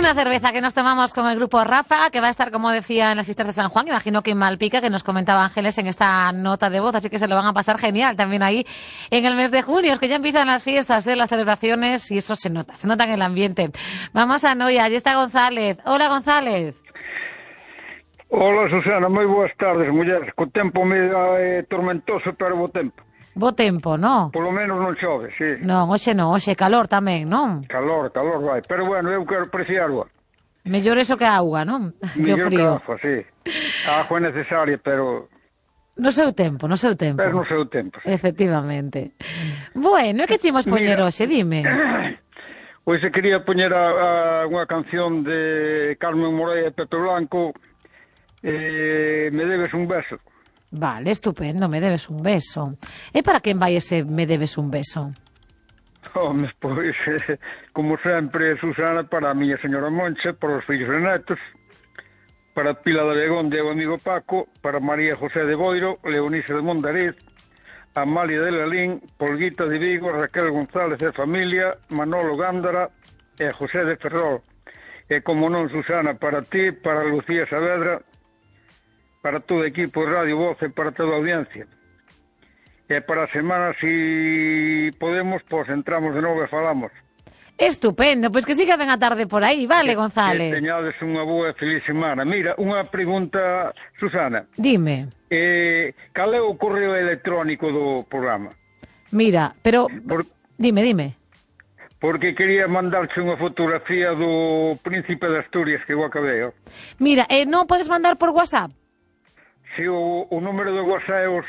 Una cerveza que nos tomamos con el grupo Rafa, que va a estar, como decía, en las fiestas de San Juan, imagino que en Malpica, que nos comentaba Ángeles en esta nota de voz, así que se lo van a pasar genial también ahí en el mes de junio, es que ya empiezan las fiestas, las celebraciones, y eso se nota en el ambiente. Vamos a Noia, allí está González. Hola, González. Hola, Susana, moi boas tardes, muller. Co tempo medio tormentoso, pero bo tempo. Bo tempo, non? Polo menos non chove, sí. Non, hoxe calor tamén, non? Calor vai. Pero bueno, eu quero apreciar agua. Mellor eso que a auga, non? Mellor que a agua, sí. A agua é necesaria, pero... No seu tempo. Pero no seu tempo, sí. Efectivamente. Bueno, e que chimos poñer hoxe, dime? Pois se quería poñer unha canción de Carmen Morea e Pepe Blanco, Me debes un beso. Vale, estupendo, Me debes un beso. E para quen vai ese Me debes un beso? Home, pois, como sempre, Susana, para a miña señora Moncha, para os fillos e netos, para Pila de Begonde e o amigo Paco, para María José de Boiro, Leonisa de Mondariz, Amalia de Lalín, Polguita de Vigo, Raquel González e familia, Manolo Gándara e José de Ferrol. E, como non, Susana, para ti, para Lucía Saavedra, para todo o equipo de Radio Voz e para toda a audiencia. E para a semana, si podemos, pois entramos de novo e falamos. Estupendo, pois que siga ben a tarde por aí, vale, González? Que teñades unha boa e feliz semana. Mira, unha pregunta, Susana. Dime. Cal é o correo electrónico do programa? Mira, pero... Dime. Porque quería mandarche unha fotografía do Príncipe de Asturias que eu acabei. Mira, non podes mandar por WhatsApp? Si, o número de WhatsApp é o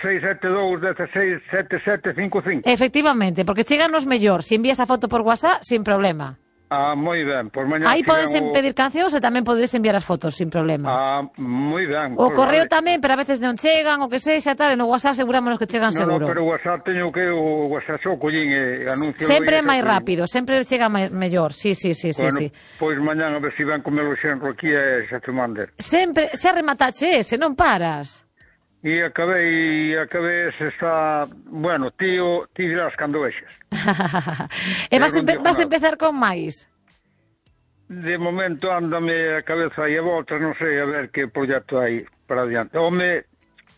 672-167755. Efectivamente, porque cheganos mellor. Se envías a foto por WhatsApp, sin problema. Moi ben. Pois mañá aí podes pedir cancións e tamén podes enviar as fotos, sin problema. Moi ben. O correo tamén, pero a veces non chegan, o que sexa, tal, e no WhatsApp asegurámonos que chegan seguro. No, pero o WhatsApp teño que o WhatsApp xo collín e anuncio. Sempre é máis rápido, sempre chega mellor, sí. Bueno, pois mañán a ver se ven comelo xenro aquí e xa te mande. Sempre, xa rematache ese, non paras. E acabei se está... Bueno, ti dirás cando vexas. E vas empezar con máis? De momento ándame a cabeza e a voltas, non sei, a ver que proxecto hai para adiante. Home,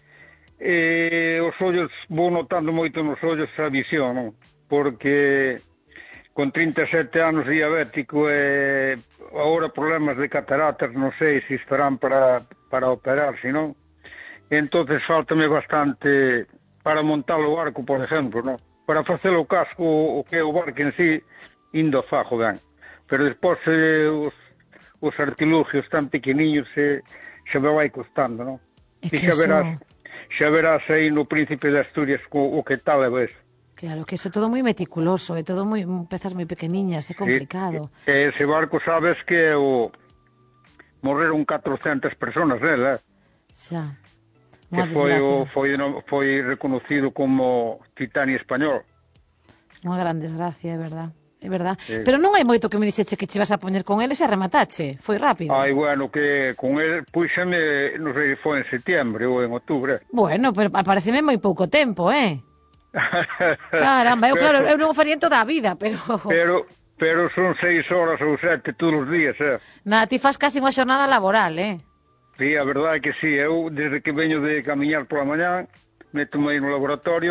os ollos, vou notando moito nos ollos a visión, non? Porque con 37 anos diabético e agora problemas de cataratas, non sei se estarán para operar, se non... Entonces faltame bastante para montar o barco, por exemplo, ¿no? Para facer o casco, o que é o barco en sí, indo a fajo ben. Pero despois os artilugios tan pequeniños se me vai costando, ¿no? E xa verás aí no Príncipe de Asturias o que tal é ves. Claro, que iso é todo moi meticuloso, é todo pezas moi pequeniñas, é complicado. Sí, ese barco sabes que morreron 400 personas nela, Xa. Que foi reconocido como Titanic español. Unha gran desgracia, é verdad. Sí. Pero non hai moito que me dixeche que che vas a poñer con ele e xa rematache. Foi rápido. Bueno, que con ele, puxame, non sei, foi en setembro ou en outubro. Bueno, pero apareceme moi pouco tempo, Caramba, eu non o faría en toda a vida, pero... Pero son 6 horas ou 7 todos os días, Nada, ti fas casi unha xornada laboral, Sí, a verdade é que sí, eu desde que veño de camiñar pola mañá, meto-me aí no laboratorio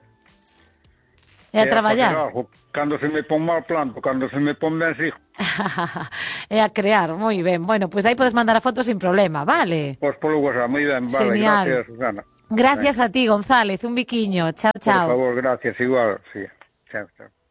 e a traballar. Cando se me pon mal planto, cando se me pon ben sigo. E a crear, moi ben. Bueno, pois aí podes mandar a foto sin problema, vale? Pois polo WhatsApp, moi ben, vale, genial. Gracias, Susana. Gracias a ti, González, un biquiño, chao. Por favor, gracias, igual, sí. Chao.